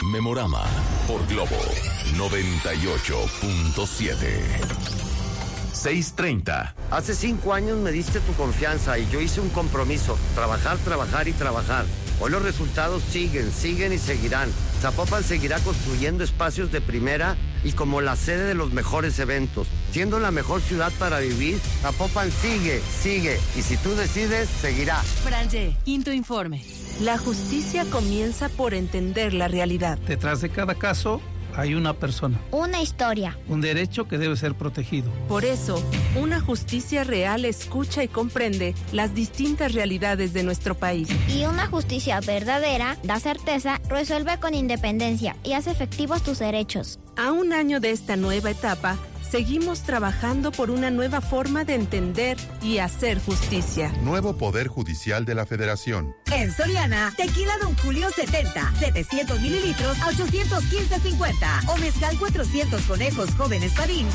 Memorama por Globo 98.7. 6:30. Hace 5 años me diste tu confianza y yo hice un compromiso. Trabajar, trabajar y trabajar. Hoy los resultados siguen y seguirán. Zapopan seguirá construyendo espacios de primera y como la sede de los mejores eventos. Siendo la mejor ciudad para vivir, Zapopan sigue. Y si tú decides, seguirá. Franje, quinto informe. La justicia comienza por entender la realidad. Detrás de cada caso hay una persona. Una historia. Un derecho que debe ser protegido. Por eso, una justicia real escucha y comprende las distintas realidades de nuestro país. Y una justicia verdadera da certeza, resuelve con independencia y hace efectivos tus derechos. A un año de esta nueva etapa, seguimos trabajando por una nueva forma de entender y hacer justicia. Nuevo Poder Judicial de la Federación. En Soriana, tequila Don Julio 70, 700 mililitros a 815.50. O mezcal 400 conejos jóvenes Padín